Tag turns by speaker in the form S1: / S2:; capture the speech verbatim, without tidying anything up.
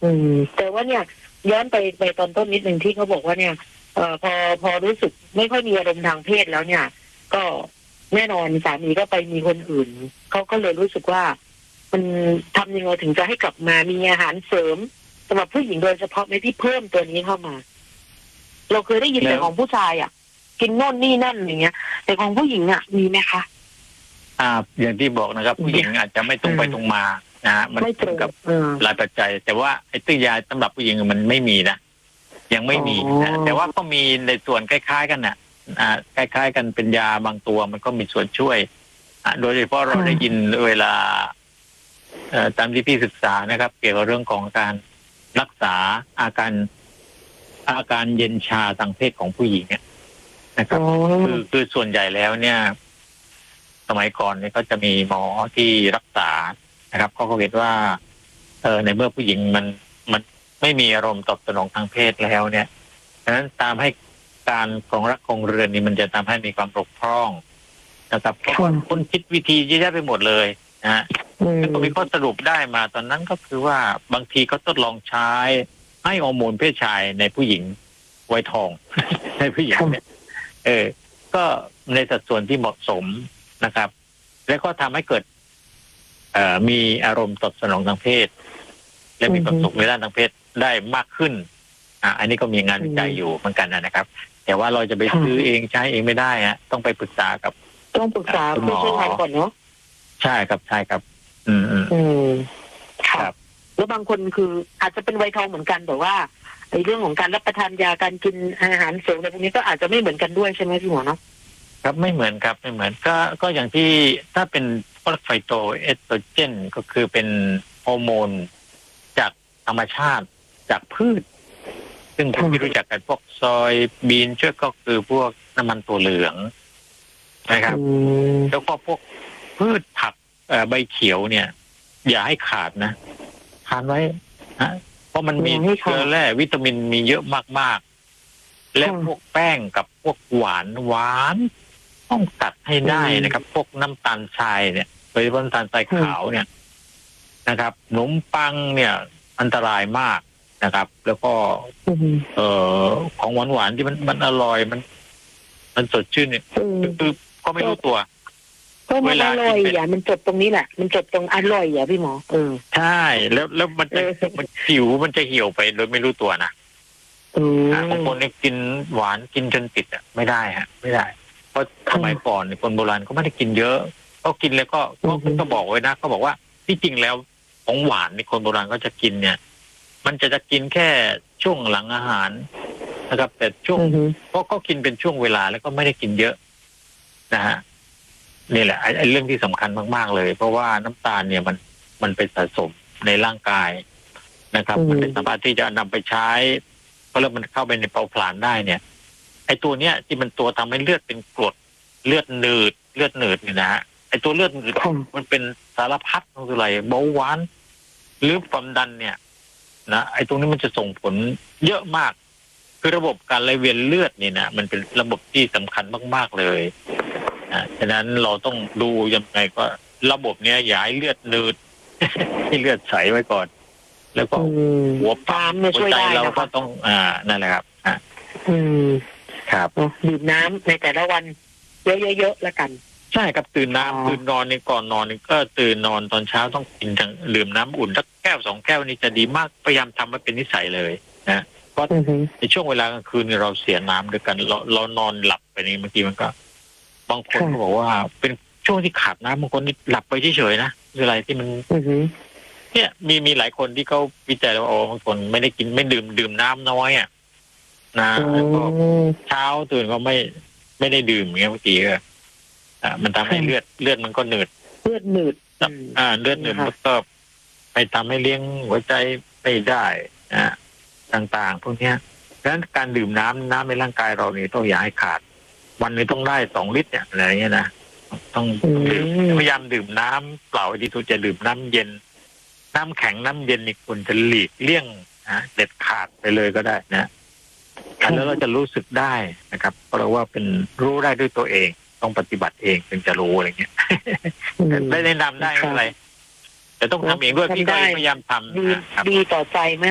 S1: อืมแต่ว่าเนี่ยย้อนไปไปตอนต้นนิดนึงที่เขาบอกว่าเนี่ยเอ่อพอพอรู้สึกไม่ค่อยมีอารมณ์ทางเพศแล้วเนี่ยก็แน่นอนสามีก็ไปมีคนอื่นเขาก็เลยรู้สึกว่ามันทำยังไงถึงจะให้กลับมามีอาหารเสริมสำหรับผู้หญิงโดยเฉพาะในที่เพิ่มตัวนี้เข้ามา เราเคยได้ยินแต่ของผู้ชายอ่ะกินโน่นนี่นั่นอย่างเงี้ยแต่ของผู้หญิงอ่ะมีไหมคะ
S2: อ่าอย่างที่บอกนะครับผู้หญิงอาจจะไม่ตรงไปตรงมานะฮะมันตรงกับหลายปัจจัยแต่ว่าไอ้ตื้อยาสำหรับผู้หญิงมันไม่มีนะยังไม่มีนะแต่ว่าก็มีในส่วนคล้ายๆกันน่ะอ่าคล้ายๆกันเป็นยาบางตัวมันก็มีส่วนช่วยอ่าโดยเฉพาะเราได้ยินเวลาเอ่อตามที่พี่ศึกษานะครับเกี่ยวกับเรื่องของการรักษาอาการอาการเย็นชาทางเพศของผู้หญิงเนี่ยนะครับคือคือส่วนใหญ่แล้วเนี่ยสมัยก่อนเนี่ยก็จะมีหมอที่รักษานะครับเขาก็เห็นว่าเออในเมื่อผู้หญิงมันมันไม่มีอารมณ์ตอบสนองทางเพศแล้วเนี่ยฉะนั้นตามให้การครองรักครองเรือนนี่มันจะทำให้มีความบกพร่องนะครับเพราะว่าคนคิดวิธีเยอะแยะไปหมดเลยนะฮะแล้วก็มีข้อสรุปได้มาตอนนั้นก็คือว่าบางทีเขาทดลองใช้ให้ฮอร์โมนเพศชายในผู้หญิงไว้ทอง ในผู้หญิงเนี่ยเออก็ในสัดส่วนที่เหมาะสมนะครับแล้วก็ทำให้เกิดเอ่อมีอารมณ์ตอบสนองทางเพศและมีความสุขในด้านทางเพศได้มากขึ้นอ่าอันนี้ก็มีงานวิจัยอยู่เหมือนกันนะครับแต่ว่าเราจะไปซื้อเองใช้เองไม่ได้ฮะต้องไปปรึกษากับ
S1: ต้องปรึกษาผู้เชี่ยวชาญก่อนเนาะ
S2: ใช่ครับใช่ครับอืมอืม
S1: อืมครับแล้วบางคนคืออาจจะเป็นวัยทองเหมือนกันแต่ว่าในเรื่องของการรับประทานยาการกินอาหารเสริมอะไรพวกนี้ก็อาจจะไม่เหมือนกันด้วยใช่ไหมพี่หมอเนาะ
S2: ครับไม่เหมือนครับไม่เหมือนก็ก็อย่างที่ถ้าเป็นไฟโตเอสโตรเจนก็คือเป็นฮอร์โมนจากธรรมชาติจากพืชซึ่งผมที่รู้จักกันพวกซอยบีนช่วยก็คือพวกน้ำมันตัวเหลืองนะครับแล้วก็พวกพืชผักใบเขียวเนี่ยอย่าให้ขาดนะทานไว้นะเพราะมันมีเกลือแร่วิตามินมีเยอะมากๆและพวกแป้งกับพวกหวานหวานต้องตัดให้ได้นะครับพวกน้ำตาลทรายเนี่ยโดยเฉพาะน้ำตาลทรายขาวเนี่ยนะครับขนมปังเนี่ยอันตรายมากนะครับแล้วก็เอ่อของหวานหวานที่มันมันอร่อยมันมันสดชื่นเนี่ยคือก็ไม่รู้ตัว
S1: ก็มันอร่อยอ่ะมันจบตรงนี้แหละมันจบตรงอร่อยอ่ะพี่หมอเออ
S2: ใช่แล้วแล้วมันจะมันผิวมันจะเหี่ยวไปโดยไม่รู้ตัวนะบางคนเนี่ยกินหวานกินจนติดอ่ะไม่ได้ฮะไม่ได้เพราะสมัยก่อนคนโบราณก็ไม่ได้กินเยอะก็กินแล้วก็ก็ก็บอกไว้นะเขาบอกว่าที่จริงแล้วของหวานในคนโบราณก็จะกินเนี่ยมันจะจะกินแค่ช่วงหลังอาหารนะครับแต่ช่วงก็ก็กินเป็นช่วงเวลาแล้วก็ไม่ได้กินเยอะนะฮะนี่แหละไอ้เรื่องที่สำคัญมากๆเลยเพราะว่าน้ำตาลเนี่ยมันมันเป็นสะสมในร่างกายนะครับมันเป็นสามารถที่จะนำไปใช้เพราะแล้วมันเข้าไปในเผาผลาญได้เนี่ยไอ้ตัวเนี้ยที่มันตัวทำให้เลือดเป็นกรดเลือดหนืดเลือดหนืดเนี่ยนะฮะไอ้ตัวเลือดหนืดมันเป็นสารพัดอะไรเบาหวานหรือความดันเนี่ยนะไอ้ตรงนี้มันจะส่งผลเยอะมากคือระบบการไหลเวียนเลือดนี่นะมันเป็นระบบที่สำคัญมากๆเลยนะฉะนั้นเราต้องดูยังไงก็ระบบเนี้ยอย่าให้เลือดหนืดให้เลือดใสไว้ก่อนแล้วก็หัวปั๊มหัวใจเราก็ต้องอ่านั่นแหละครับอ่า
S1: อืม
S2: ครับ
S1: ดื่มน้ำในแต่ละวันเยอะๆๆแล้วกัน
S2: ใช่ครับตื่นน้ำตื่นนอนนี่ก่อนนอนนี่ก็ตื่นนอนตอนเช้าต้องกินทั้งดื่มน้ำอุ่นสักแก้วสองแก้วนี่จะดีมากพยายามทำให้เป็นนิสัยเลยนะเพราะในช่วงเวลากลางคืนเราเสียน้ำด้วยกันเราเรานอนหลับไปนี่บางทีมันก็บางคนก็บอกว่าเป็นช่วงที่ขาดน้ำบางคนนี่หลับไปเฉยๆนะอะไรที่มันเนี่ยมีมีหลายคนที่เขาวิจัยแล้วว่าบางคนไม่ได้กินไม่ดื่มดื่มน้ำน้อยอ่ะนะแล้วก็เช้าตื่นก็ไม่ไม่ได้ดื่มเงี้ยบางทีก็อ่ามันทำให้เลือดเลือดมันก็หนืด
S1: เลือดหนืด
S2: อ่าเลือดหนืดมันก็ไปทำให้เลี้ยงหัวใจไม่ได้นะต่างๆพวกนี้ดังนั้นการดื่มน้ำน้ำในร่างกายเรานี่ต้องอย่าให้ขาดวันนี้ต้องได้สองลิตรเนี่ยอะไรเงี้ยนะต้องพยายามดื่มน้ำเปล่าที่สุดจะดื่มน้ำเย็นน้ำแข็งน้ำเย็นนี่ควรจะหลีกเลี่ยงนะเด็ดขาดไปเลยก็ได้นะแล้วเราจะรู้สึกได้นะครับเพราะว่าเป็นรู้ได้ด้วยตัวเองต้องปฏิบัติเองถึงจะรู้อะไรเงี้ยได้แนะนำได้อะไรแต่ต้องทำเองด้วยพี่ก็พยายามทำ
S1: ดีต่อใจไหม